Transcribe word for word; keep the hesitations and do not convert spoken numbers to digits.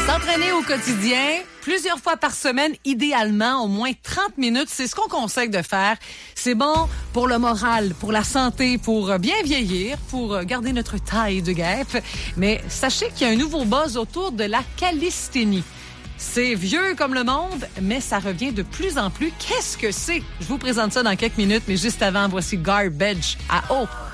S'entraîner au quotidien, plusieurs fois par semaine, idéalement, au moins trente minutes, c'est ce qu'on conseille de faire. C'est bon pour le moral, pour la santé, pour bien vieillir, pour garder notre taille de guêpe. Mais sachez qu'il y a un nouveau buzz autour de la calisthénie. C'est vieux comme le monde, mais ça revient de plus en plus. Qu'est-ce que c'est? Je vous présente ça dans quelques minutes, mais juste avant, voici Garbage à eau.